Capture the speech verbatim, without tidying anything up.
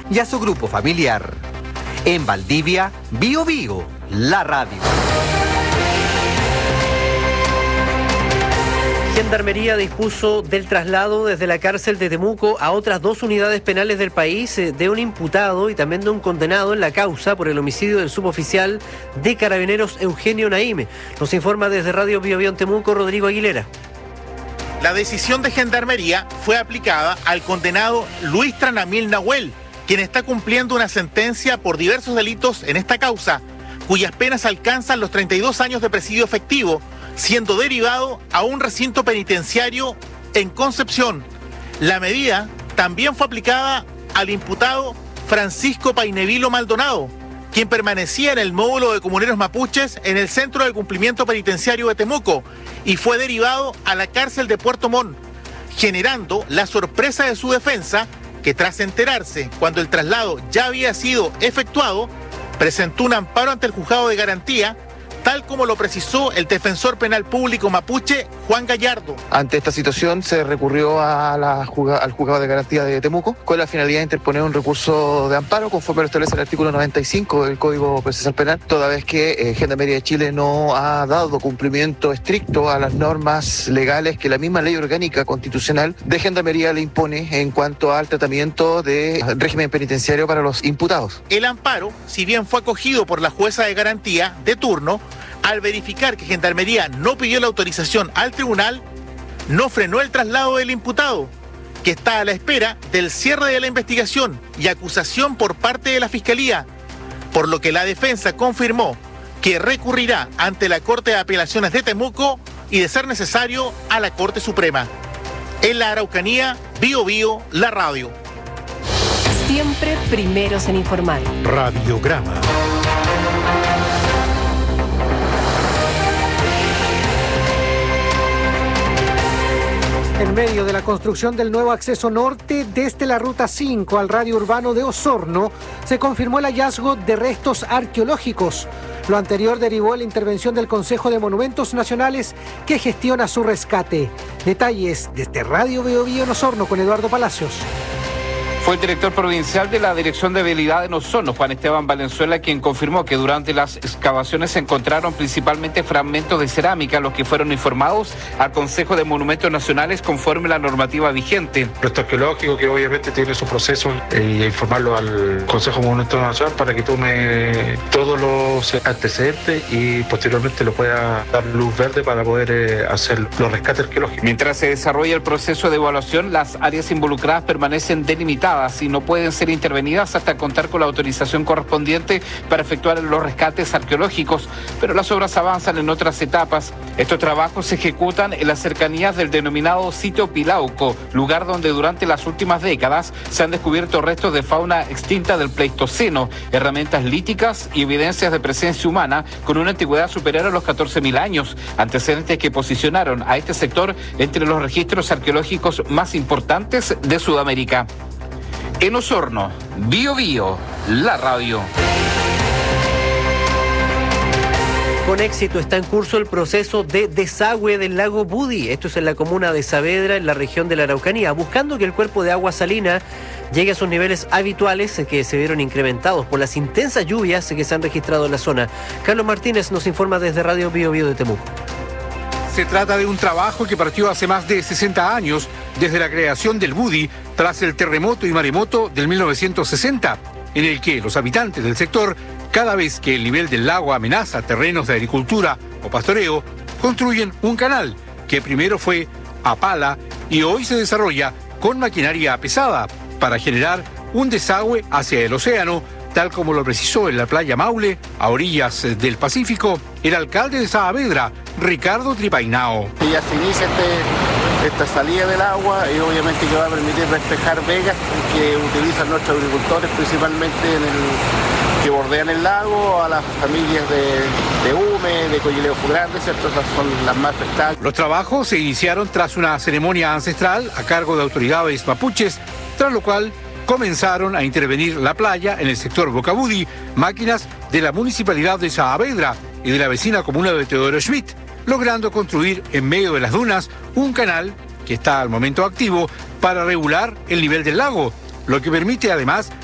y a su grupo familiar. En Valdivia, Bío Bío, la radio. Gendarmería dispuso del traslado desde la cárcel de Temuco a otras dos unidades penales del país de un imputado y también de un condenado en la causa por el homicidio del suboficial de Carabineros Eugenio Naime. Nos informa desde Radio Bío Bío en Temuco, Rodrigo Aguilera. La decisión de Gendarmería fue aplicada al condenado Luis Tranamil Nahuel, quien está cumpliendo una sentencia por diversos delitos en esta causa, cuyas penas alcanzan los treinta y dos años de presidio efectivo, siendo derivado a un recinto penitenciario en Concepción. La medida también fue aplicada al imputado Francisco Painevilo Maldonado, quien permanecía en el módulo de comuneros mapuches en el Centro de Cumplimiento Penitenciario de Temuco y fue derivado a la cárcel de Puerto Montt, generando la sorpresa de su defensa, que tras enterarse cuando el traslado ya había sido efectuado, presentó un amparo ante el juzgado de garantía, tal como lo precisó el defensor penal público mapuche, Juan Gallardo. Ante esta situación se recurrió a la juga, al juzgado de garantía de Temuco con la finalidad de interponer un recurso de amparo conforme lo establece el artículo noventa y cinco del Código Procesal Penal, toda vez que eh, Gendarmería de Chile no ha dado cumplimiento estricto a las normas legales que la misma ley orgánica constitucional de Gendarmería le impone en cuanto al tratamiento de régimen penitenciario para los imputados. El amparo, si bien fue acogido por la jueza de garantía de turno, al verificar que Gendarmería no pidió la autorización al tribunal, no frenó el traslado del imputado, que está a la espera del cierre de la investigación y acusación por parte de la Fiscalía, por lo que la defensa confirmó que recurrirá ante la Corte de Apelaciones de Temuco y, de ser necesario, a la Corte Suprema. En la Araucanía, Bío Bío, la radio. Siempre primeros en informar. Radiograma. En medio de la construcción del nuevo acceso norte desde la Ruta cinco al radio urbano de Osorno, se confirmó el hallazgo de restos arqueológicos. Lo anterior derivó en la intervención del Consejo de Monumentos Nacionales, que gestiona su rescate. Detalles desde Radio Bío Bío en Osorno con Eduardo Palacios. Fue el director provincial de la Dirección de Vialidad en Osorno, Juan Esteban Valenzuela, quien confirmó que durante las excavaciones se encontraron principalmente fragmentos de cerámica, los que fueron informados al Consejo de Monumentos Nacionales conforme la normativa vigente. Resto arqueológico que obviamente tiene su proceso y informarlo al Consejo de Monumentos Nacionales para que tome todos los antecedentes y posteriormente lo pueda dar luz verde para poder eh, hacer los rescates arqueológicos. Mientras se desarrolla el proceso de evaluación, las áreas involucradas permanecen delimitadas y no pueden ser intervenidas hasta contar con la autorización correspondiente para efectuar los rescates arqueológicos, pero las obras avanzan en otras etapas. Estos trabajos se ejecutan en las cercanías del denominado sitio Pilauco, lugar donde durante las últimas décadas se han descubierto restos de fauna extinta del Pleistoceno, herramientas líticas y evidencias de presencia humana con una antigüedad superior a los catorce mil años, antecedentes que posicionaron a este sector entre los registros arqueológicos más importantes de Sudamérica. En Osorno, Bío Bío, la radio. Con éxito está en curso el proceso de desagüe del lago Budi. Esto es en la comuna de Saavedra, en la región de la Araucanía, buscando que el cuerpo de agua salina llegue a sus niveles habituales, que se vieron incrementados por las intensas lluvias que se han registrado en la zona. Carlos Martínez nos informa desde Radio Bío Bío de Temuco. Se trata de un trabajo que partió hace más de sesenta años, desde la creación del Budi, tras el terremoto y maremoto del mil novecientos sesenta, en el que los habitantes del sector, cada vez que el nivel del lago amenaza terrenos de agricultura o pastoreo, construyen un canal, que primero fue a pala y hoy se desarrolla con maquinaria pesada, para generar un desagüe hacia el océano, tal como lo precisó en la playa Maule, a orillas del Pacífico, el alcalde de Saavedra, Ricardo Tripainao. Ya se inicia este, esta salida del agua y obviamente que va a permitir despejar vegas que utilizan nuestros agricultores, principalmente en el, que bordean el lago, a las familias de, de Ume, de Coyileo Grande, ¿cierto? Esas son las más afectadas. Los trabajos se iniciaron tras una ceremonia ancestral a cargo de autoridades mapuches, tras lo cual comenzaron a intervenir la playa en el sector Bocabudi, máquinas de la Municipalidad de Saavedra y de la vecina comuna de Teodoro Schmidt, logrando construir en medio de las dunas un canal que está al momento activo para regular el nivel del lago, lo que permite además